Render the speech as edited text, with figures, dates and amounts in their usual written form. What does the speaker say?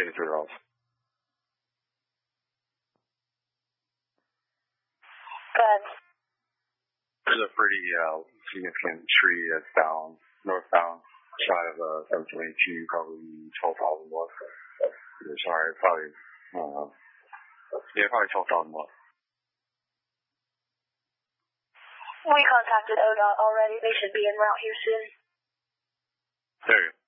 the three rolls. Go ahead. There's a pretty significant tree that's down, northbound, side of 1782, probably 12,000 watts. Sorry, probably, I don't know. Yeah, probably 12,000 watts. We contacted ODOT already. They should be en route here soon. There you go.